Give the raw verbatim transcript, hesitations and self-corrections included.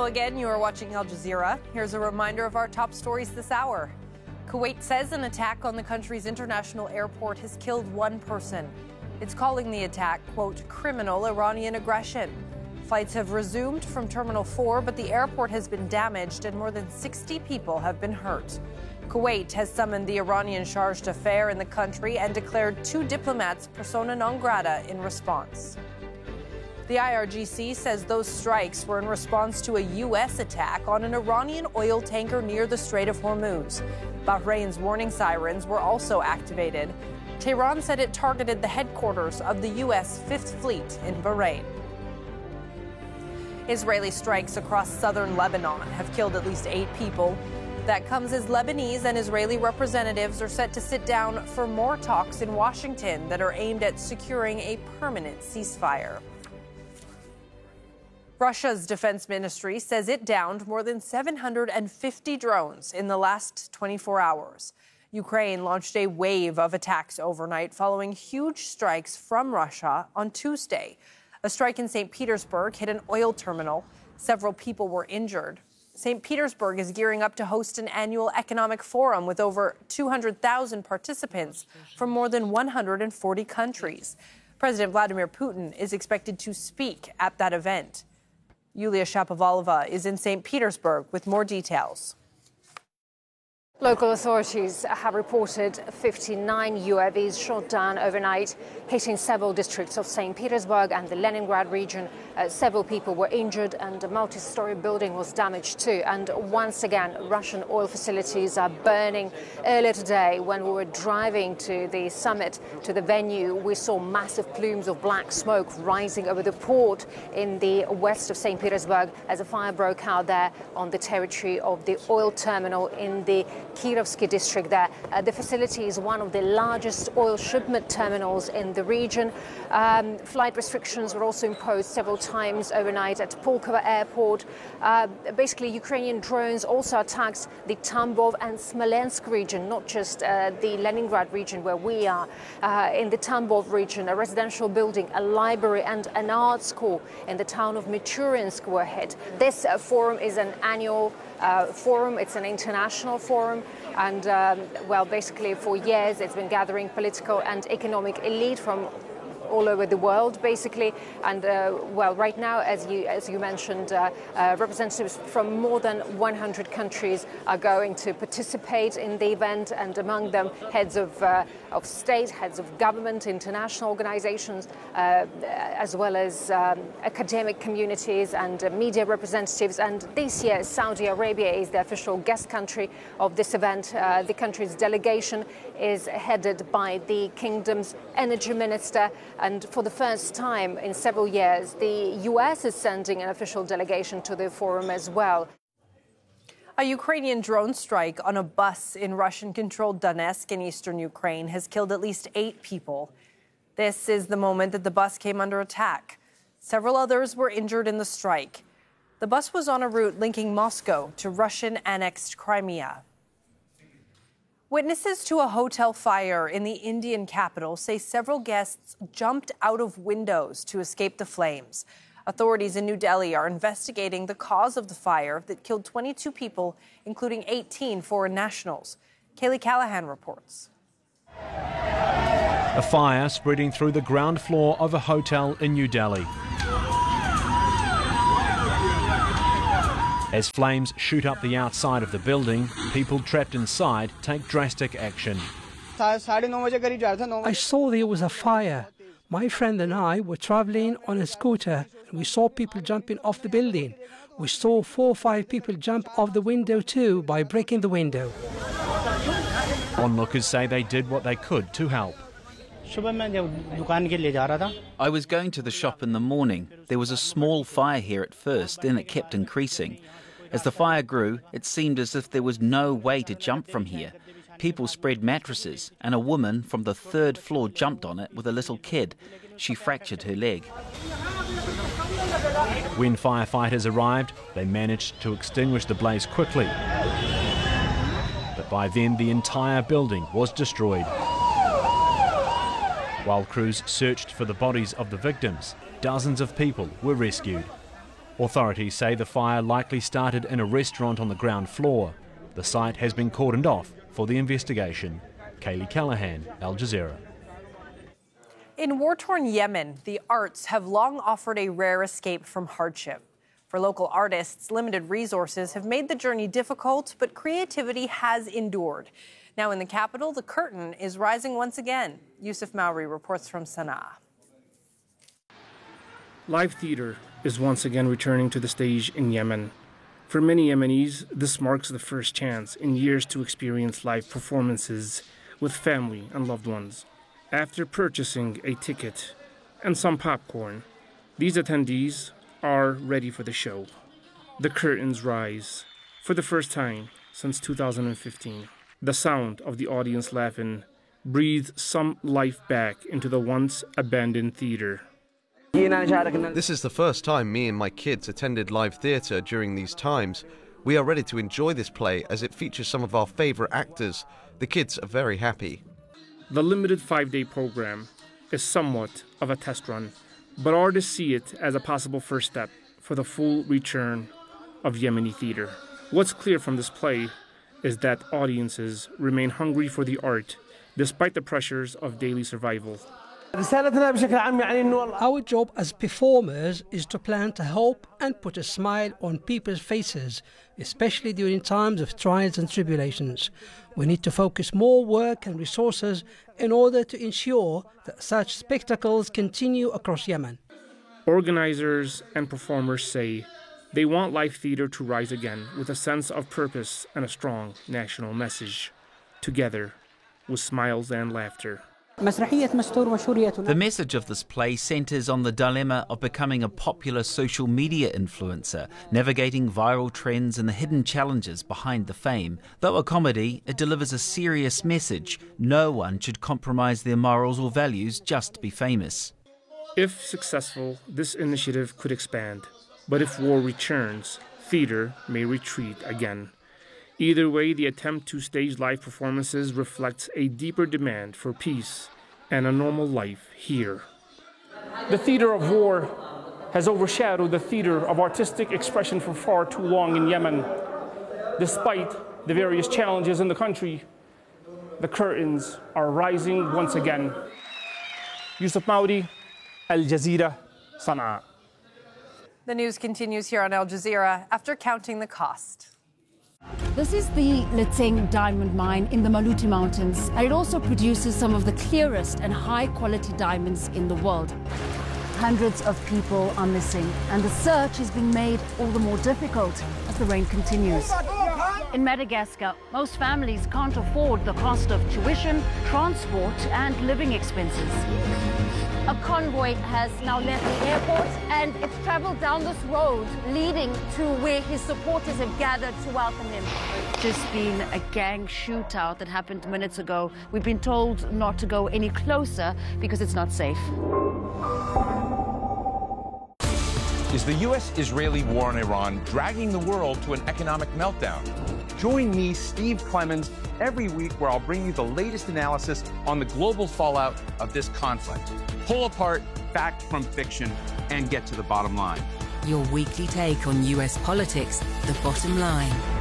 again. You are watching Al Jazeera. Here's a reminder of our top stories this hour. Kuwait says an attack on the country's international airport has killed one person. It's calling the attack, quote, criminal Iranian aggression. Flights have resumed from Terminal four, but the airport has been damaged and more than sixty people have been hurt. Kuwait has summoned the Iranian charge d'affaires in the country and declared two diplomats persona non grata in response. The I R G C says those strikes were in response to a U S attack on an Iranian oil tanker near the Strait of Hormuz. Bahrain's warning sirens were also activated. Tehran said it targeted the headquarters of the U S Fifth Fleet in Bahrain. Israeli strikes across southern Lebanon have killed at least eight people. That comes as Lebanese and Israeli representatives are set to sit down for more talks in Washington that are aimed at securing a permanent ceasefire. Russia's defense ministry says it downed more than seven hundred fifty drones in the last twenty-four hours. Ukraine launched a wave of attacks overnight following huge strikes from Russia on Tuesday. A strike in Saint Petersburg hit an oil terminal. Several people were injured. Saint Petersburg is gearing up to host an annual economic forum with over two hundred thousand participants from more than one hundred forty countries. President Vladimir Putin is expected to speak at that event. Yulia Shapovalova is in Saint Petersburg with more details. Local authorities have reported fifty-nine U A Vs shot down overnight, hitting several districts of Saint Petersburg and the Leningrad region. Uh, several people were injured and a multi-story building was damaged too. And once again, Russian oil facilities are burning. Earlier today, when we were driving to the summit, to the venue, we saw massive plumes of black smoke rising over the port in the west of Saint Petersburg as a fire broke out there on the territory of the oil terminal in the Kirovsky district there. Uh, the facility is one of the largest oil shipment terminals in the region. Um, flight restrictions were also imposed several times overnight at Pulkovo airport. Uh, basically, Ukrainian drones also attacked the Tambov and Smolensk region, not just uh, the Leningrad region where we are. Uh, in the Tambov region, a residential building, a library and an art school in the town of Michurinsk were hit. This uh, forum is an annual Uh, forum. It's an international forum, and um, well, basically for years it's been gathering political and economic elite from all over the world, basically. And uh, well, right now, as you as you mentioned, uh, uh, representatives from more than one hundred countries are going to participate in the event, and among them heads of uh, of state, heads of government, international organizations, uh, as well as um, academic communities and uh, media representatives. And this year, Saudi Arabia is the official guest country of this event. Uh, the country's delegation is headed by the kingdom's energy minister. And for the first time in several years, the U S is sending an official delegation to the forum as well. A Ukrainian drone strike on a bus in Russian-controlled Donetsk in eastern Ukraine has killed at least eight people. This is the moment that the bus came under attack. Several others were injured in the strike. The bus was on a route linking Moscow to Russian-annexed Crimea. Witnesses to a hotel fire in the Indian capital say several guests jumped out of windows to escape the flames. Authorities in New Delhi are investigating the cause of the fire that killed twenty-two people, including eighteen foreign nationals. Kaylee Callahan reports. A fire spreading through the ground floor of a hotel in New Delhi. As flames shoot up the outside of the building, people trapped inside take drastic action. I saw there was a fire. My friend and I were traveling on a scooter. We saw people jumping off the building. We saw four or five people jump off the window too by breaking the window. Onlookers say they did what they could to help. I was going to the shop in the morning. There was a small fire here at first, then it kept increasing. As the fire grew, it seemed as if there was no way to jump from here. People spread mattresses, and a woman from the third floor jumped on it with a little kid. She fractured her leg. When firefighters arrived, they managed to extinguish the blaze quickly. But by then, the entire building was destroyed. While crews searched for the bodies of the victims, dozens of people were rescued. Authorities say the fire likely started in a restaurant on the ground floor. The site has been cordoned off for the investigation. Kaylee Callahan, Al Jazeera. In war-torn Yemen, the arts have long offered a rare escape from hardship. For local artists, limited resources have made the journey difficult, but creativity has endured. Now in the capital, the curtain is rising once again. Yusuf Mauri reports from Sana'a. Live theater is once again returning to the stage in Yemen. For many Yemenis, this marks the first chance in years to experience live performances with family and loved ones. After purchasing a ticket and some popcorn, these attendees are ready for the show. The curtains rise for the first time since two thousand fifteen. The sound of the audience laughing breathes some life back into the once abandoned theater. This is the first time me and my kids attended live theatre during these times. We are ready to enjoy this play as it features some of our favourite actors. The kids are very happy. The limited five-day program is somewhat of a test run, but artists see it as a possible first step for the full return of Yemeni theatre. What's clear from this play is that audiences remain hungry for the art despite the pressures of daily survival. Our job as performers is to plant a hope and put a smile on people's faces, especially during times of trials and tribulations. We need to focus more work and resources in order to ensure that such spectacles continue across Yemen. Organizers and performers say they want live theater to rise again with a sense of purpose and a strong national message, together with smiles and laughter. The message of this play centres on the dilemma of becoming a popular social media influencer, navigating viral trends and the hidden challenges behind the fame. Though a comedy, it delivers a serious message. No one should compromise their morals or values just to be famous. If successful, this initiative could expand. But if war returns, theatre may retreat again. Either way, the attempt to stage live performances reflects a deeper demand for peace and a normal life here. The theater of war has overshadowed the theater of artistic expression for far too long in Yemen. Despite the various challenges in the country, the curtains are rising once again. Yusuf Maudi, Al Jazeera, Sana'a. The news continues here on Al Jazeera after counting the cost. This is the Litseng diamond mine in the Maluti Mountains, and it also produces some of the clearest and high-quality diamonds in the world. Hundreds of people are missing, and the search is being made all the more difficult as the rain continues. In Madagascar, most families can't afford the cost of tuition, transport, and living expenses. A convoy has now left the airport and it's traveled down this road leading to where his supporters have gathered to welcome him. Just been a gang shootout that happened minutes ago. We've been told not to go any closer because it's not safe. Is the U S Israeli war on Iran dragging the world to an economic meltdown? Join me, Steve Clemens, every week where I'll bring you the latest analysis on the global fallout of this conflict. Pull apart fact from fiction and get to the bottom line. Your weekly take on U S politics, The Bottom Line.